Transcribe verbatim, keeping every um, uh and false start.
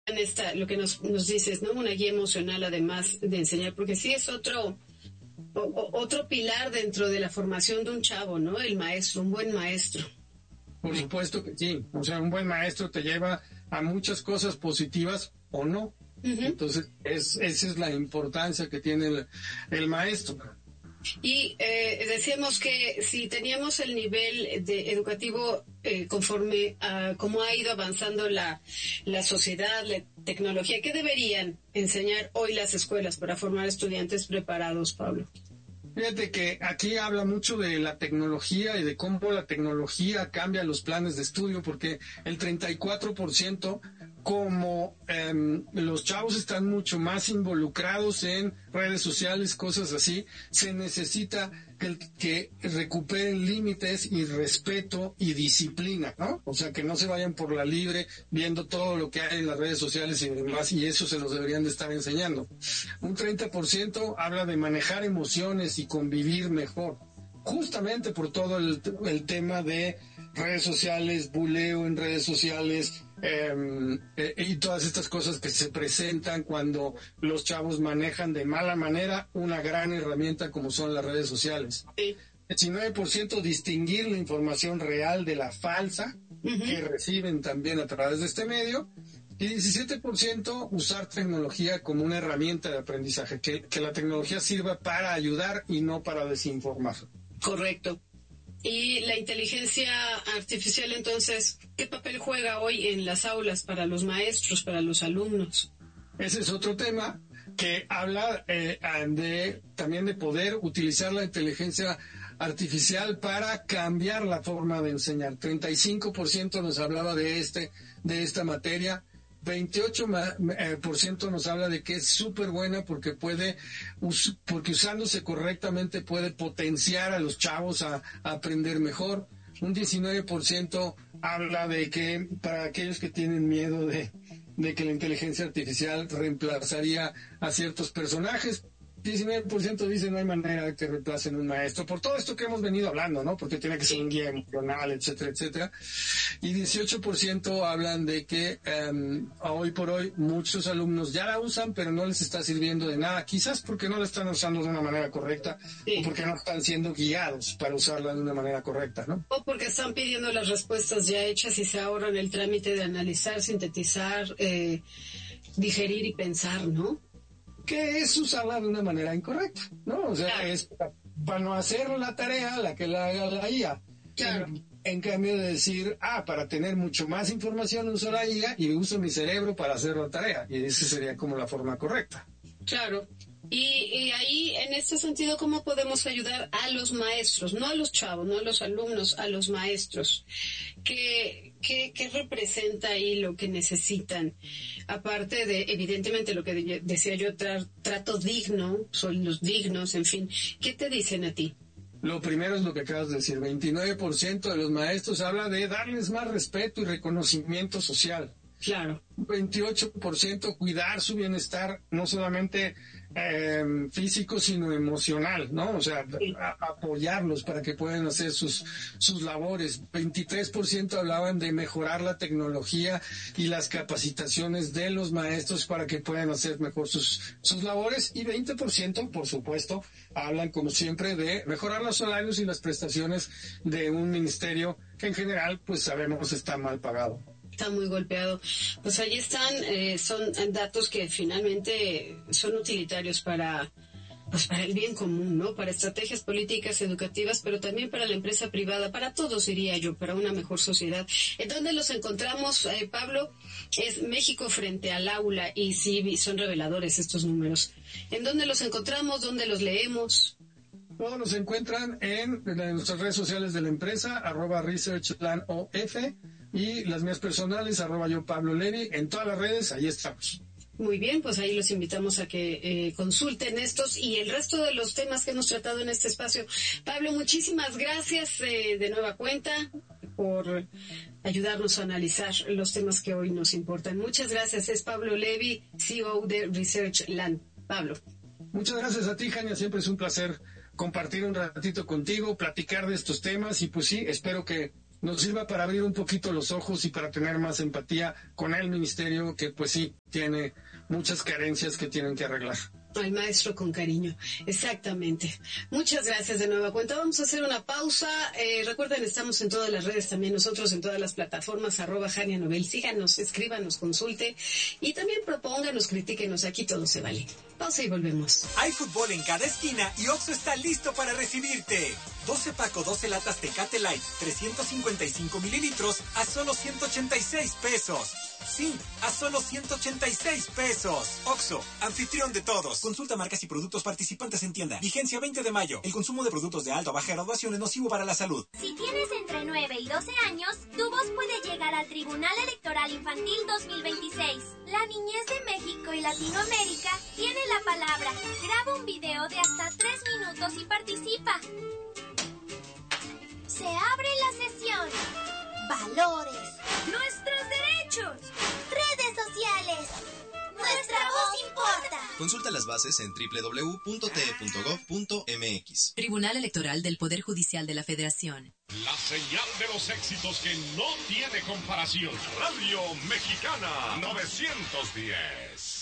esta, lo que nos, nos dices, ¿no? Una guía emocional además de enseñar, porque sí es otro, o, otro pilar dentro de la formación de un chavo, ¿no? El maestro, un buen maestro. Por supuesto que sí, o sea, un buen maestro te lleva a muchas cosas positivas o no. Uh-huh. Entonces, es, esa es la importancia que tiene el, el maestro. Y eh, decíamos que si teníamos el nivel de educativo eh, conforme a cómo ha ido avanzando la, la sociedad, la tecnología, ¿qué deberían enseñar hoy las escuelas para formar estudiantes preparados, Pablo? Fíjate que aquí habla mucho de la tecnología y de cómo la tecnología cambia los planes de estudio, porque el treinta y cuatro por ciento, como eh, los chavos están mucho más involucrados en redes sociales, cosas así, se necesita que, que recuperen límites y respeto y disciplina, ¿no? O sea, que no se vayan por la libre viendo todo lo que hay en las redes sociales y demás, y eso se los deberían de estar enseñando. Un treinta por ciento habla de manejar emociones y convivir mejor, justamente por todo el, el tema de redes sociales, buleo en redes sociales, eh, eh, y todas estas cosas que se presentan cuando los chavos manejan de mala manera una gran herramienta como son las redes sociales. Sí. diecinueve por ciento distinguir la información real de la falsa, uh-huh, que reciben también a través de este medio, y diecisiete por ciento usar tecnología como una herramienta de aprendizaje, que, que la tecnología sirva para ayudar y no para desinformar. Correcto. Y la inteligencia artificial, entonces, ¿qué papel juega hoy en las aulas para los maestros, para los alumnos? Ese es otro tema que habla eh, de, también de poder utilizar la inteligencia artificial para cambiar la forma de enseñar. treinta y cinco por ciento nos hablaba de, este, de esta materia. veintiocho por ciento nos habla de que es súper buena porque puede, porque usándose correctamente puede potenciar a los chavos a, a aprender mejor. Un diecinueve por ciento habla de que para aquellos que tienen miedo de, de que la inteligencia artificial reemplazaría a ciertos personajes, diecinueve por ciento dice no hay manera de que reemplacen un maestro, por todo esto que hemos venido hablando, ¿no? Porque tiene que ser un guía emocional, etcétera, etcétera. Y dieciocho por ciento hablan de que um, hoy por hoy muchos alumnos ya la usan, pero no les está sirviendo de nada, quizás porque no la están usando de una manera correcta, sí, o porque no están siendo guiados para usarla de una manera correcta, ¿no? O porque están pidiendo las respuestas ya hechas y se ahorran el trámite de analizar, sintetizar, eh, digerir y pensar, ¿no? Que es usarla de una manera incorrecta, ¿no? O sea, claro, es para, para no hacer la tarea la que la haga la I A. Claro. En, en cambio de decir, ah, para tener mucho más información uso la I A y uso mi cerebro para hacer la tarea. Y esa sería como la forma correcta. Claro. Y, y ahí, en este sentido, ¿cómo podemos ayudar a los maestros? No a los chavos, no a los alumnos, a los maestros. ¿Qué, qué, qué representa ahí lo que necesitan? Aparte de, evidentemente, lo que decía yo, tra, trato digno, son los dignos, en fin. ¿Qué te dicen a ti? Lo primero es lo que acabas de decir. veintinueve por ciento de los maestros habla de darles más respeto y reconocimiento social. Claro. veintiocho por ciento cuidar su bienestar, no solamente eh, físico, sino emocional, ¿no? O sea, sí, a, apoyarlos para que puedan hacer sus, sus labores. veintitrés por ciento hablaban de mejorar la tecnología y las capacitaciones de los maestros para que puedan hacer mejor sus, sus labores. Y veinte por ciento, por supuesto, hablan, como siempre, de mejorar los salarios y las prestaciones de un ministerio que en general, pues sabemos, está mal pagado. Está muy golpeado. Pues ahí están, eh, son datos que finalmente son utilitarios para, pues para el bien común, ¿no? Para estrategias políticas educativas, pero también para la empresa privada, para todos, diría yo, para una mejor sociedad. ¿En dónde los encontramos, eh, Pablo? Es México frente al aula, y sí, son reveladores estos números. ¿En dónde los encontramos? ¿Dónde los leemos? Todos nos encuentran en, en nuestras redes sociales de la empresa, arroba researchplan.of, y las mías personales, arroba yo Pablo Levi, en todas las redes, ahí estamos. Muy bien, pues ahí los invitamos a que eh, consulten estos y el resto de los temas que hemos tratado en este espacio. Pablo, muchísimas gracias eh, de nueva cuenta por ayudarnos a analizar los temas que hoy nos importan. Muchas gracias. Es Pablo Levi, C E O de Researchland. Pablo. Muchas gracias a ti, Jania. Siempre es un placer compartir un ratito contigo, platicar de estos temas y pues sí, espero que nos sirva para abrir un poquito los ojos y para tener más empatía con el ministerio, que pues sí tiene muchas carencias que tienen que arreglar. Al maestro con cariño, exactamente. Muchas gracias de nueva cuenta. Vamos a hacer una pausa. Eh, recuerden, estamos en todas las redes también, nosotros en todas las plataformas, arroba Jania Novel. Síganos, escríbanos, consulte y también propónganos, critíquenos. Aquí todo se vale. Pausa y volvemos. Hay fútbol en cada esquina y Oxxo está listo para recibirte. doce paco, doce latas Tecate Light, trescientos cincuenta y cinco mililitros a solo ciento ochenta y seis pesos. Sí, a solo ciento ochenta y seis pesos. Oxxo, anfitrión de todos. Consulta marcas y productos participantes en tienda. Vigencia veinte de mayo. El consumo de productos de alta o baja graduación es nocivo para la salud. Si tienes entre nueve y doce años, tu voz puede llegar al Tribunal Electoral Infantil dos mil veintiséis. La niñez de México y Latinoamérica tiene la palabra. Graba un video de hasta tres minutos y participa. Se abre la sesión. Valores. Nuestros derechos. Redes sociales. Nuestra voz importa. Consulta las bases en doble u doble u doble u punto t e punto gov punto m x. Tribunal Electoral del Poder Judicial de la Federación. La señal de los éxitos que no tiene comparación. Radio Mexicana novecientos diez.